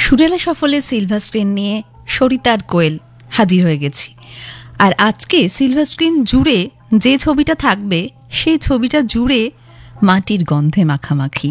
সুরেলা সফলে silver screen নিয়ে সরিতার কোয়েল হাজির হয়ে গেছি। আর আজকে সিলভার স্ক্রিন জুড়ে যে ছবিটা থাকবে সেই ছবিটা জুড়ে মাটির গন্ধে মাখামাখি।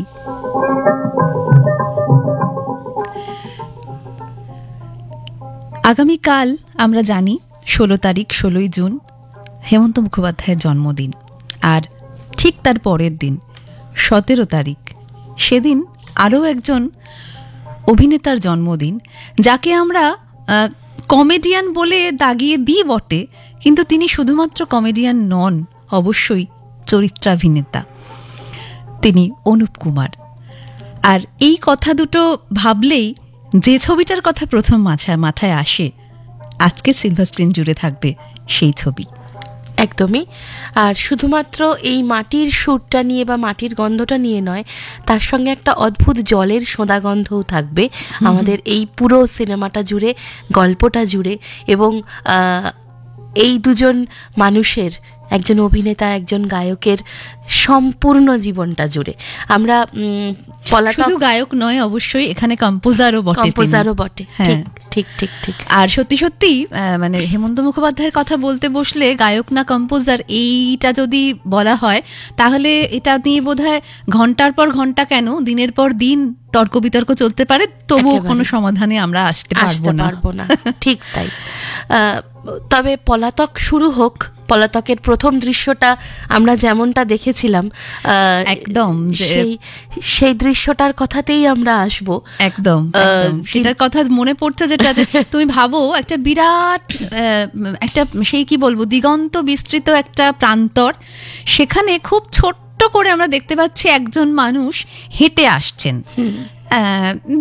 আগামীকাল আমরা জানি 16 তারিখ 16ই জুন হেমন্ত মুখোপাধ্যায়ের জন্মদিন। আর ঠিক তার পরের দিন 17 তারিখ সেদিন আরও একজন অভিনেতার জন্মদিন, যাকে আমরা কমেডিয়ান বলে দাগিয়ে দিই বটে, কিন্তু তিনি শুধুমাত্র কমেডিয়ান নন, অবশ্যই চরিত্রাভিনেতা। তিনি অনুপ কুমার। আর এই কথা দুটো ভাবলেই যে ছবিটার কথা প্রথম মাথায় আসে, আজকে সিলভার স্ক্রিন জুড়ে থাকবে সেই ছবি। একদমই। আর শুধুমাত্র এই মাটির সুরটা নিয়ে বা মাটির গন্ধটা নিয়ে নয়, তার সঙ্গে একটা অদ্ভুত জলের সোঁদা গন্ধও থাকবে আমাদের এই পুরো সিনেমাটা জুড়ে, গল্পটা জুড়ে। এবং এই দুজন মানুষের, একজন অভিনেতা একজন গায়কের সম্পূর্ণ জীবনটা জুড়ে আমরা শুধু গায়ক নয়, অবশ্যই এখানে কম্পোজারও বটে। ঠিক ঠিক ঠিক ঠিক। আর সত্যি সত্যি মানে হেমন্ত মুখোপাধ্যায়ের কথা বলতে বসলে গায়ক না কম্পোজার এইটা যদি বলা হয়, তাহলে এটা নিয়ে বোধহয় ঘন্টার পর ঘন্টা কেন দিনের পর দিন তর্ক বিতর্ক চলতে পারে, তবুও কোনো সমাধানে আমরা আসতে পারবো না। ঠিক তাই। তবে পলাতক শুরু হোক, পলাতকের প্রথম দৃশ্যটা আমরা যেমনটা দেখেছিলাম, একদম সেই দৃশ্যটার কথাতেই আমরা আসবো। একদম সেটার কথা মনে পড়ছে, যেটা তুমি ভাবো একটা বিরাট একটা সেই কি বলবো দিগন্ত বিস্তৃত একটা প্রান্তর, সেখানে খুব ছোট্ট করে আমরা দেখতে পাচ্ছি একজন মানুষ হেঁটে আসছেন।